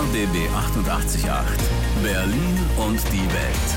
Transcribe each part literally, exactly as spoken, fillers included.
B B achtundachtzig Komma acht. Berlin und die Welt.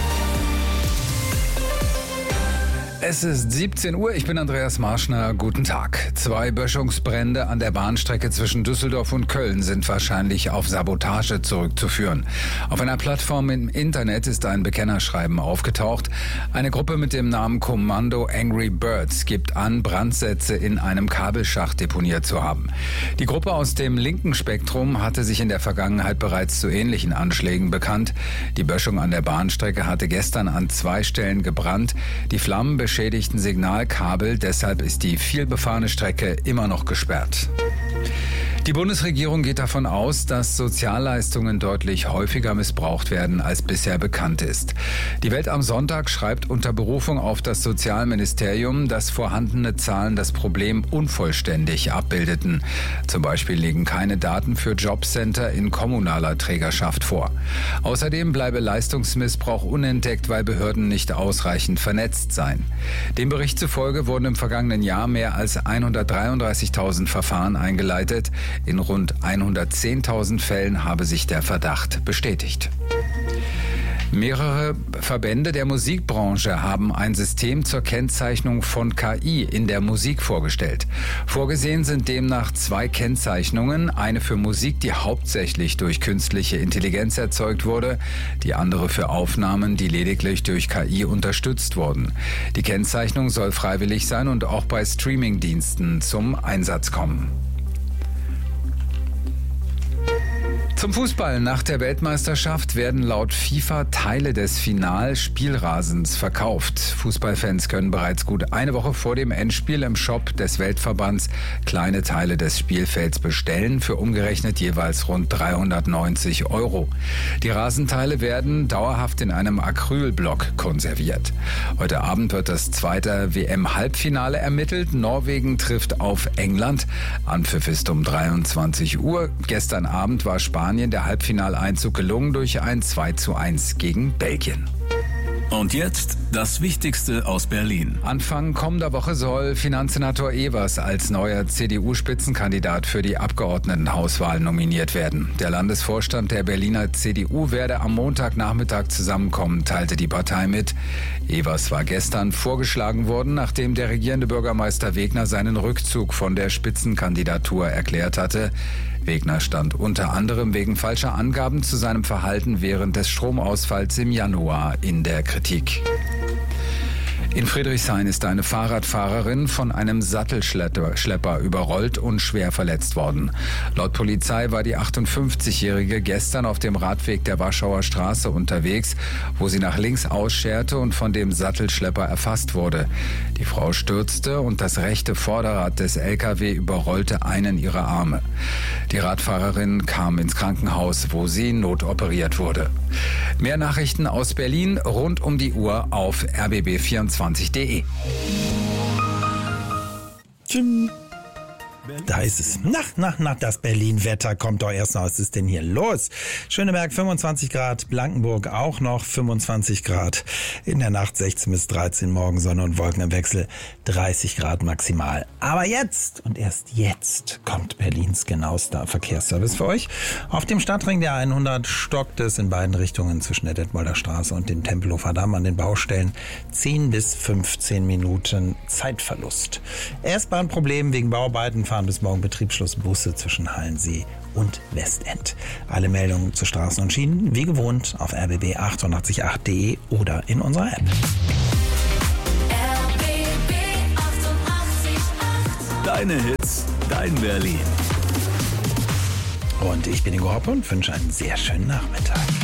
Es ist siebzehn Uhr, ich bin Andreas Marschner, guten Tag. Zwei Böschungsbrände an der Bahnstrecke zwischen Düsseldorf und Köln sind wahrscheinlich auf Sabotage zurückzuführen. Auf einer Plattform im Internet ist ein Bekennerschreiben aufgetaucht. Eine Gruppe mit dem Namen Kommando Angry Birds gibt an, Brandsätze in einem Kabelschacht deponiert zu haben. Die Gruppe aus dem linken Spektrum hatte sich in der Vergangenheit bereits zu ähnlichen Anschlägen bekannt. Die Böschung an der Bahnstrecke hatte gestern an zwei Stellen gebrannt. Die Flammen beschädigten Signalkabel, deshalb ist die vielbefahrene Strecke immer noch gesperrt. Die Bundesregierung geht davon aus, dass Sozialleistungen deutlich häufiger missbraucht werden, als bisher bekannt ist. Die Welt am Sonntag schreibt unter Berufung auf das Sozialministerium, dass vorhandene Zahlen das Problem unvollständig abbildeten. Zum Beispiel liegen keine Daten für Jobcenter in kommunaler Trägerschaft vor. Außerdem bleibe Leistungsmissbrauch unentdeckt, weil Behörden nicht ausreichend vernetzt seien. Dem Bericht zufolge wurden im vergangenen Jahr mehr als hundertdreiunddreißigtausend Verfahren eingeleitet. In rund hundertzehntausend Fällen habe sich der Verdacht bestätigt. Mehrere Verbände der Musikbranche haben ein System zur Kennzeichnung von K I in der Musik vorgestellt. Vorgesehen sind demnach zwei Kennzeichnungen, eine für Musik, die hauptsächlich durch künstliche Intelligenz erzeugt wurde, die andere für Aufnahmen, die lediglich durch K I unterstützt wurden. Die Kennzeichnung soll freiwillig sein und auch bei Streamingdiensten zum Einsatz kommen. Zum Fußball. Nach der Weltmeisterschaft werden laut FIFA Teile des Finalspielrasens verkauft. Fußballfans können bereits gut eine Woche vor dem Endspiel im Shop des Weltverbands kleine Teile des Spielfelds bestellen, für umgerechnet jeweils rund dreihundertneunzig Euro. Die Rasenteile werden dauerhaft in einem Acrylblock konserviert. Heute Abend wird das zweite W M-Halbfinale ermittelt. Norwegen trifft auf England. Anpfiff ist um dreiundzwanzig Uhr. Gestern Abend war Spanien der Halbfinaleinzug gelungen durch ein zwei zu eins gegen Belgien. Und jetzt das Wichtigste aus Berlin. Anfang kommender Woche soll Finanzsenator Evers als neuer C D U-Spitzenkandidat für die Abgeordnetenhauswahl nominiert werden. Der Landesvorstand der Berliner C D U werde am Montagnachmittag zusammenkommen, teilte die Partei mit. Evers war gestern vorgeschlagen worden, nachdem der regierende Bürgermeister Wegner seinen Rückzug von der Spitzenkandidatur erklärt hatte. Wegner stand unter anderem wegen falscher Angaben zu seinem Verhalten während des Stromausfalls im Januar in der Kritik. In Friedrichshain ist eine Fahrradfahrerin von einem Sattelschlepper überrollt und schwer verletzt worden. Laut Polizei war die achtundfünfzigjährige gestern auf dem Radweg der Warschauer Straße unterwegs, wo sie nach links ausscherte und von dem Sattelschlepper erfasst wurde. Die Frau stürzte und das rechte Vorderrad des L K W überrollte einen ihrer Arme. Die Radfahrerin kam ins Krankenhaus, wo sie notoperiert wurde. Mehr Nachrichten aus Berlin rund um die Uhr auf R B B vierundzwanzig punkt de. Tschim. Da ist es. Nach, nach, nach, das Berlin-Wetter kommt doch erst noch. Was ist denn hier los? Schöneberg fünfundzwanzig Grad, Blankenburg auch noch fünfundzwanzig Grad. In der Nacht sechzehn bis dreizehn, morgen Sonne und Wolken im Wechsel, dreißig Grad maximal. Aber jetzt und erst jetzt kommt Berlins genauester Verkehrsservice für euch. Auf dem Stadtring der hundert stockt es in beiden Richtungen zwischen der Detmolder Straße und dem Tempelhofer Damm an den Baustellen. zehn bis fünfzehn Minuten Zeitverlust. S-Bahn-Problem wegen Bauarbeiten fahren bis morgen Betriebsschluss Busse zwischen Hallensee und Westend. Alle Meldungen zu Straßen und Schienen wie gewohnt auf r b b achtundachtzig punkt acht punkt de oder in unserer App. R B B achtundachtzig Komma acht. Deine Hits, dein Berlin. Und ich bin Ingo Hoppe und wünsche einen sehr schönen Nachmittag.